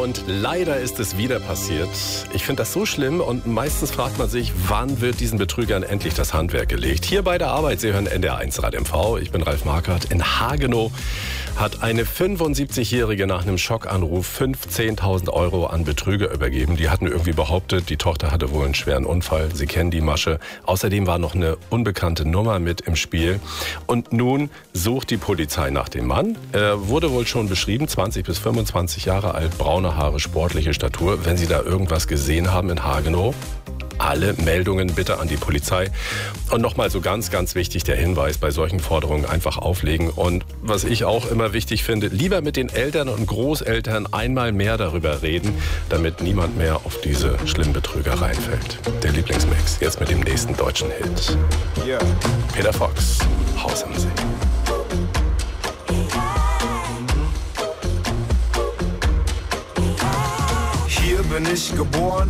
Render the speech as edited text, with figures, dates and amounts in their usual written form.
Und leider ist es wieder passiert. Ich finde das so schlimm und meistens fragt man sich, wann wird diesen Betrügern endlich das Handwerk gelegt? Hier bei der Arbeit, Sie hören NDR1 Rad MV, ich bin Ralf Markert. In Hagenow hat eine 75-Jährige nach einem Schockanruf 15.000 Euro an Betrüger übergeben. Die hatten irgendwie behauptet, die Tochter hatte wohl einen schweren Unfall. Sie kennen die Masche. Außerdem war noch eine unbekannte Nummer mit im Spiel. Und nun sucht die Polizei nach dem Mann. Er wurde wohl schon beschrieben, 20 bis 25 Jahre alt, braune Haare, sportliche Statur. Wenn Sie da irgendwas gesehen haben in Hagenow, alle Meldungen bitte an die Polizei. Und nochmal so ganz, ganz wichtig der Hinweis, bei solchen Forderungen einfach auflegen. Und was ich auch immer wichtig finde, lieber mit den Eltern und Großeltern einmal mehr darüber reden, damit niemand mehr auf diese schlimmen Betrügereien fällt. Der Lieblingsmix, jetzt mit dem nächsten deutschen Hit. Yeah. Peter Fox, Haus am See. Hier bin ich geboren.